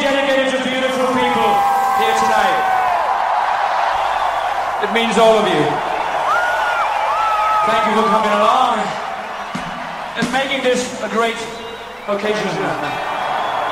dedicated to beautiful people here tonight. It means all of you. Thank you for coming along and making this a great occasion.